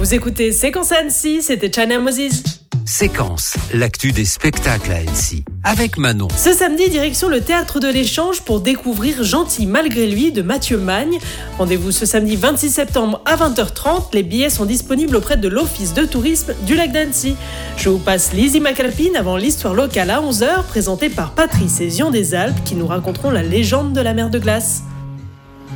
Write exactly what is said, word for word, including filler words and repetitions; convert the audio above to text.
Vous écoutez Séquence à Annecy, c'était Chana Moses. Séquence, l'actu des spectacles à Annecy, avec Manon. Ce samedi, direction le Théâtre de l'Échange pour découvrir Gentil malgré lui de Mathieu Magne. Rendez-vous ce samedi vingt-six septembre à vingt heures trente. Les billets sont disponibles auprès de l'Office de tourisme du lac d'Annecy. Je vous passe Lizzie McAlpine avant l'histoire locale à onze heures, présentée par Patrice et Zion des Alpes qui nous raconteront la légende de la mer de glace.